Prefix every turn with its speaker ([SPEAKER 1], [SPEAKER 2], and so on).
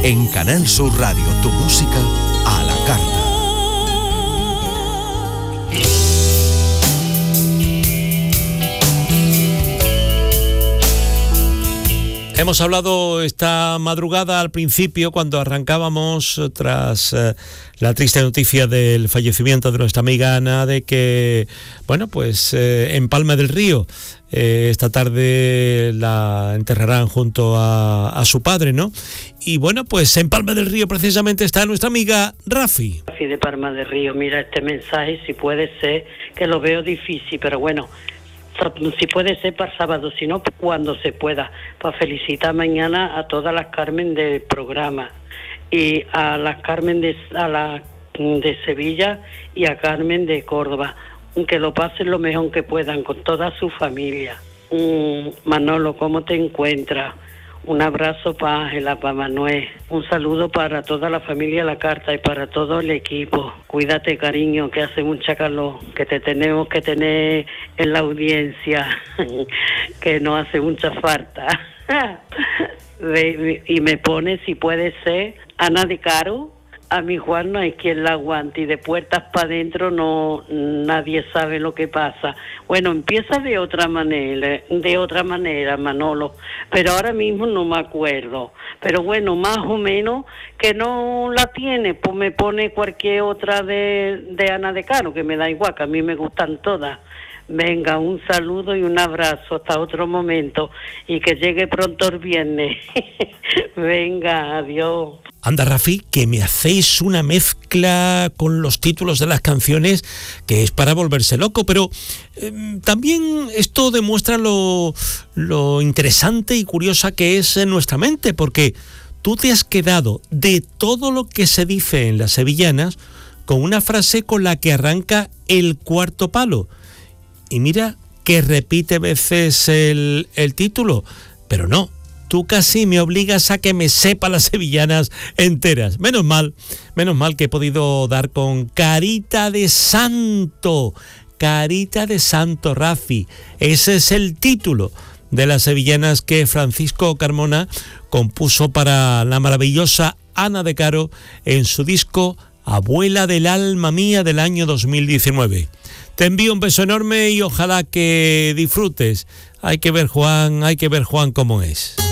[SPEAKER 1] En Canal Sur Radio, tu música a la carta.
[SPEAKER 2] Hemos hablado esta madrugada al principio, cuando arrancábamos tras la triste noticia del fallecimiento de nuestra amiga Ana, de que, bueno, pues en Palma del Río esta tarde la enterrarán junto a su padre, ¿no? Y bueno, pues en Palma del Río precisamente está nuestra amiga Rafi.
[SPEAKER 3] Rafi de Palma del Río, mira este mensaje, si puede ser, que lo veo difícil, pero bueno, si puede ser para sábado, si no, cuando se pueda, para felicitar mañana a todas las Carmen del programa, y a las Carmen de Sevilla y a Carmen de Córdoba, que lo pasen lo mejor que puedan con toda su familia. Manolo, ¿cómo te encuentras? Un abrazo para Ángela, para Manuel, un saludo para toda la familia La Carta y para todo el equipo. Cuídate, cariño, que hace mucha calor, que te tenemos que tener en la audiencia, que no hace mucha falta. Y me pone, si puede ser, Ana de Caro. A mi Juan no hay quien la aguante, y de puertas para adentro no, nadie sabe lo que pasa. Bueno, empieza de otra manera, Manolo, pero ahora mismo no me acuerdo. Pero bueno, más o menos, que no la tiene, pues me pone cualquier otra de Ana de Caro, que me da igual, que a mí me gustan todas. Venga, un saludo y un abrazo hasta otro momento, y que llegue pronto el viernes. Venga, adiós.
[SPEAKER 2] Anda, Rafi, que me hacéis una mezcla con los títulos de las canciones que es para volverse loco, pero también esto demuestra lo interesante y curiosa que es en nuestra mente, porque tú te has quedado de todo lo que se dice en las sevillanas con una frase con la que arranca el cuarto palo. Y mira que repite veces el título, pero no. Tú casi me obligas a que me sepa las sevillanas enteras. Menos mal que he podido dar con Carita de Santo, Rafi. Ese es el título de las sevillanas que Francisco Carmona compuso para la maravillosa Ana de Caro en su disco Abuela del Alma Mía del año 2019. Te envío un beso enorme y ojalá que disfrutes. Hay que ver Juan cómo es.